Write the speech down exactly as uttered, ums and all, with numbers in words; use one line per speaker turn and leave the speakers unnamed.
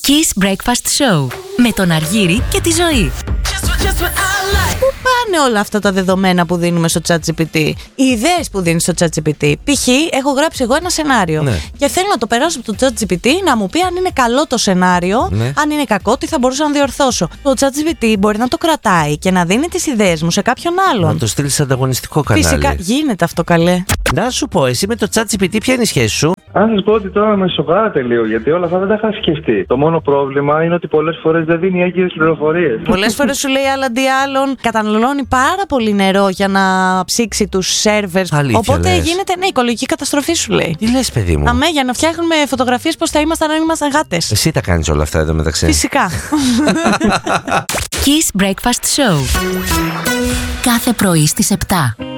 Kiss Breakfast Show με τον Αργύρη και τη Ζωή. Πού πάνε όλα αυτά τα δεδομένα που δίνουμε στο ChatGPT, οι ιδέες που δίνει στο ChatGPT? Π.χ. έχω γράψει εγώ ένα σενάριο, ναι, και θέλω να το περάσω από το ChatGPT να μου πει αν είναι καλό το σενάριο, ναι, αν είναι κακό, τι θα μπορούσα να διορθώσω. Το ChatGPT μπορεί να το κρατάει και να δίνει τις ιδέες μου σε κάποιον άλλον. Να
το στείλει σε ανταγωνιστικό κανάλι.
Φυσικά γίνεται αυτό, καλέ.
Να σου πω, εσύ με το ChatGPT ποια είναι η σχέση σου?
Αν σας πω ότι τώρα με σοκάρατε λίγο, γιατί όλα αυτά δεν τα είχα σκεφτεί. Το μόνο πρόβλημα είναι ότι πολλές φορές δεν δίνει έγκυρες πληροφορίες.
Πολλές φορές σου λέει άλλα αντί άλλων. Καταναλώνει πάρα πολύ νερό για να ψήξει τους σερβερς. Οπότε λες, γίνεται, ναι, οικολογική καταστροφή σου λέει.
Τι λες, παιδί μου?
Αμέ, για να φτιάχνουμε φωτογραφίες πώς θα ήμασταν αν ήμασταν γάτες.
Εσύ τα κάνεις όλα αυτά εδώ μεταξύ?
Φυσικά. Kiss Breakfast Show. Κάθε πρωί στις επτά.